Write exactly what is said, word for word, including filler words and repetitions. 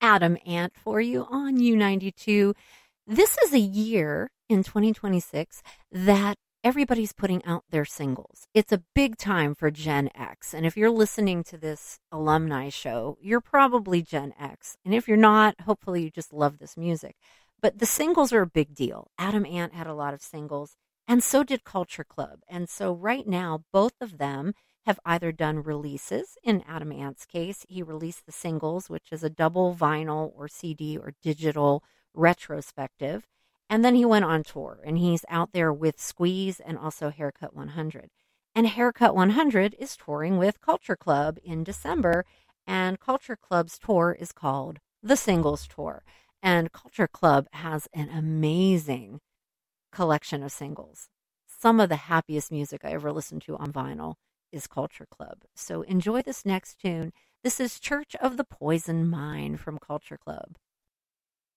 Adam Ant for you on U ninety-two. This is a year in twenty twenty-six that everybody's putting out their singles. It's a big time for Gen X. And if you're listening to this alumni show, you're probably Gen X. And if you're not, hopefully you just love this music. But the singles are a big deal. Adam Ant had a lot of singles, and so did Culture Club. And so right now, both of them have either done releases. In Adam Ant's case, he released the singles, which is a double vinyl or C D or digital retrospective. And then he went on tour, and he's out there with Squeeze and also Haircut one hundred. And Haircut one hundred is touring with Culture Club in December, and Culture Club's tour is called the Singles Tour. And Culture Club has an amazing collection of singles. Some of the happiest music I ever listened to on vinyl is Culture Club. So enjoy this next tune. This is Church of the Poison Mind from Culture Club.